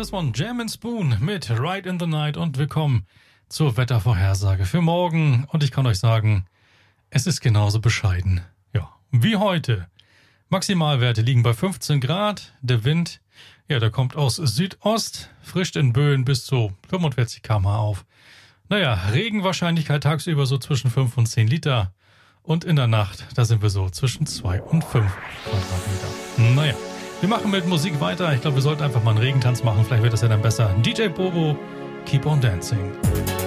das war Jam & Spoon mit Ride in the Night und willkommen zur Wettervorhersage für morgen. Und ich kann euch sagen, es ist genauso bescheiden, ja, wie heute. Maximalwerte liegen bei 15 Grad. Der Wind, ja, der kommt aus Südost, frischt in Böen bis zu 45 km/h auf. Naja, Regenwahrscheinlichkeit tagsüber so zwischen 5 und 10 Liter. Und in der Nacht, da sind wir so zwischen 2 und 5 Quadratmeter. Naja, wir machen mit Musik weiter. Ich glaube, wir sollten einfach mal einen Regentanz machen. Vielleicht wird das ja dann besser. DJ Bobo, Keep on Dancing.